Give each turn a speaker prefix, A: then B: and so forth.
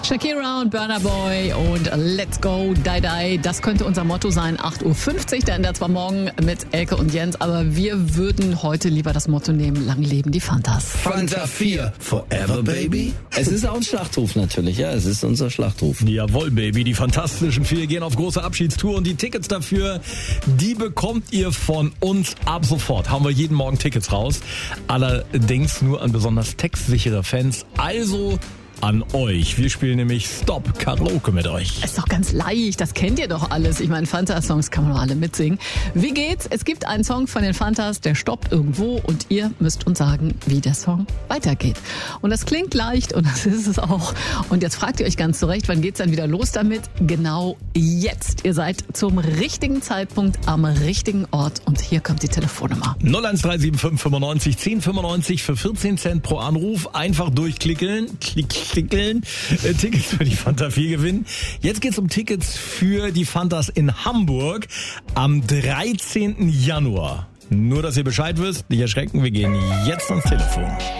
A: Shakira und Burna Boy und Let's Go, Die Die. Das könnte unser Motto sein, 8.50 Uhr. Da ändert zwar morgen mit Elke und Jens, aber wir würden heute lieber das Motto nehmen, lang leben die Fantas.
B: Fanta 4, Forever Baby. Es ist auch ein Schlachtruf natürlich, ja, es ist unser Schlachtruf.
C: Jawohl, Baby, die Fantastischen Vier gehen auf große Abschiedstour und die Tickets dafür, die bekommt ihr von uns ab sofort. Haben wir jeden Morgen Tickets raus, allerdings nur an besonders textsichere Fans, also an euch. Wir spielen nämlich Stop Karaoke mit euch.
A: Ist doch ganz leicht, das kennt ihr doch alles. Ich meine, Fanta-Songs kann man doch alle mitsingen. Wie geht's? Es gibt einen Song von den Fantas, der stoppt irgendwo und ihr müsst uns sagen, wie der Song weitergeht. Und das klingt leicht und das ist es auch. Und jetzt fragt ihr euch ganz zurecht, wann geht's dann wieder los damit? Genau jetzt. Ihr seid zum richtigen Zeitpunkt am richtigen Ort und hier kommt die Telefonnummer.
C: 01375 95 10 95 für 14 Cent pro Anruf. Einfach durchklicken. Tickets für die Fanta 4 gewinnen. Jetzt geht's um Tickets für die Fantas in Hamburg am 13. Januar. Nur, dass ihr Bescheid wisst, nicht erschrecken, wir gehen jetzt ans Telefon.